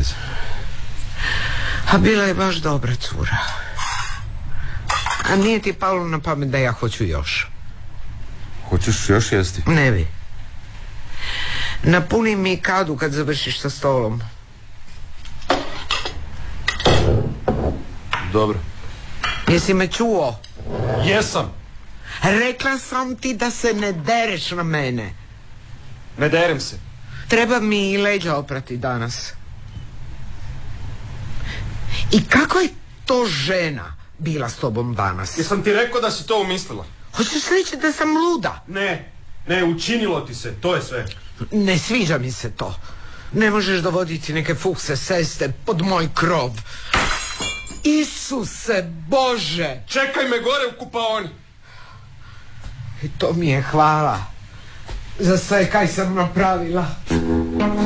veze. A bila je baš dobra cura. A nije ti palo na pamet da ja hoću još? Hoćeš još jesti? Ne bi. Napuni mi kadu kad završiš sa stolom. Dobro. Jesi me čuo? Jesam. Rekla sam ti da se ne dereš na mene. Ne derem se. Treba mi i leđa oprati danas. I kako je to žena bila s tobom danas? Jesam ti rekao da si to umislila? Hoćeš reći da sam luda? Ne, učinilo ti se, to je sve. Ne sviđa mi se to. Ne možeš dovoditi neke fukse seste pod moj krov. Isuse Bože! Čekaj me gore u kupaoni. I to mi je hvala za sve kaj sam napravila.